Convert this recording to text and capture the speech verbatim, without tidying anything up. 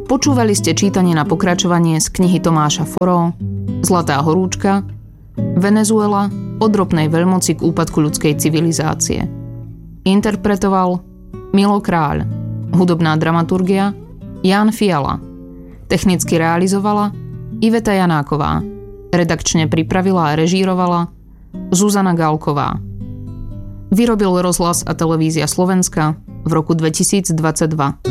Počúvali ste čítanie na pokračovanie z knihy Tomáša Foro Zlatá horúčka, Venezuela od ropnej veľmoci k úpadku ľudskej civilizácie. Interpretoval Milo Kráľ, hudobná dramaturgia Ján Fiala, technicky realizovala Iveta Janáková, redakčne pripravila a režírovala Zuzana Gálková. Vyrobil Rozhlas a televízia Slovenska v roku dvetisícdvadsaťdva.